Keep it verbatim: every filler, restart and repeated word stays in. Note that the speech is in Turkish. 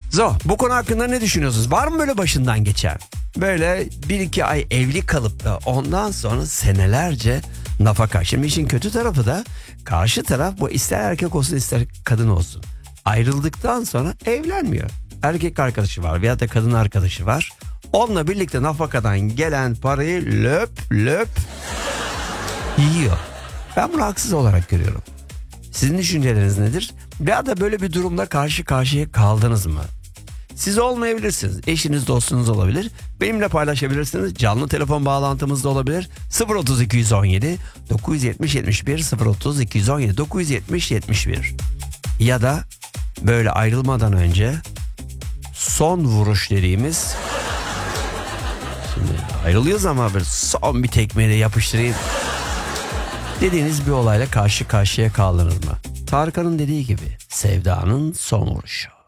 Zo, bu konu hakkında ne düşünüyorsunuz? Var mı böyle başından geçen? Böyle bir iki ay evli kalıp da ondan sonra senelerce nafaka. Şimdi işin kötü tarafı da karşı taraf, bu ister erkek olsun ister kadın olsun, ayrıldıktan sonra evlenmiyor. Erkek arkadaşı var veya da kadın arkadaşı var. Onunla birlikte nafakadan gelen parayı löp löp yiyor. Ben bunu haksız olarak görüyorum. Sizin düşünceleriniz nedir? Veya da böyle bir durumda karşı karşıya kaldınız mı? Siz olmayabilirsiniz. Eşiniz, dostunuz olabilir. Benimle paylaşabilirsiniz. Canlı telefon bağlantımız da olabilir. sıfır otuz iki yüz on yedi dokuz yüz yetmiş yetmiş bir sıfır otuz iki yüz on yedi dokuz yüz yetmiş yetmiş bir. Ya da böyle ayrılmadan önce son vuruş dediğimiz, şimdi ayrılıyoruz ama bir son bir tekmeyle yapıştırayım dediğiniz bir olayla karşı karşıya kaldınız mı? Tarkan'ın dediği gibi sevdanın son vuruşu.